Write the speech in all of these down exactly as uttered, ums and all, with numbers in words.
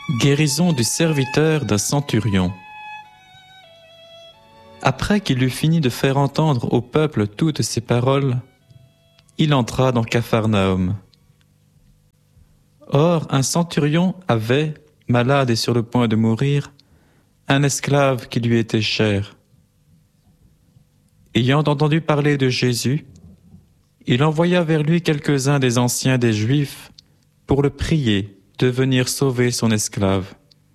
Guérison du serviteur d'un centurion. Après qu'il eut fini de faire entendre au peuple toutes ces paroles, il entra dans Capharnaüm. Or, un centurion avait, malade et sur le point de mourir, un esclave qui lui était cher. Ayant entendu parler de Jésus, il envoya vers lui quelques-uns des anciens des Juifs pour le prier de venir sauver son esclave.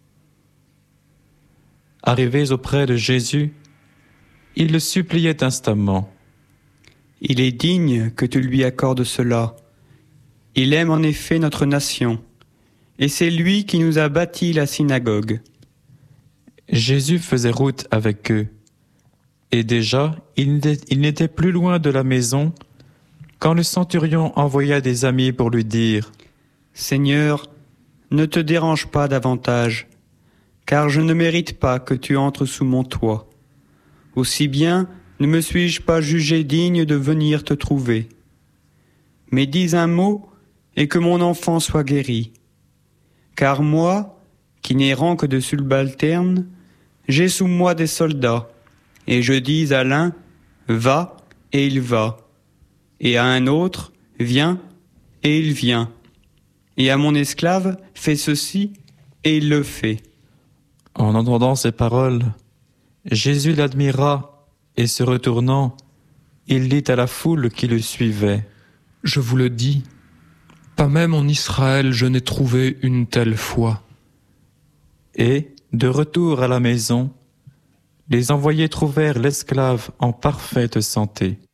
Arrivés auprès de Jésus, ils le suppliaient instamment. « Il est digne que tu lui accordes cela. Il aime en effet notre nation, et c'est lui qui nous a bâti la synagogue. » Jésus faisait route avec eux, et déjà il n'était plus loin de la maison quand le centurion envoya des amis pour lui dire « Seigneur, ne te dérange pas davantage, car je ne mérite pas que tu entres sous mon toit. Aussi bien ne me suis-je pas jugé digne de venir te trouver. Mais dis un mot et que mon enfant soit guéri. Car moi, qui n'ai rang que de subalterne, j'ai sous moi des soldats, et je dis à l'un, va, et il va, et à un autre, viens, et il vient. Et à mon esclave, fais ceci, et il le fait. » En entendant ces paroles, Jésus l'admira, et se retournant, il dit à la foule qui le suivait : « Je vous le dis, pas même en Israël je n'ai trouvé une telle foi. » Et, de retour à la maison, les envoyés trouvèrent l'esclave en parfaite santé.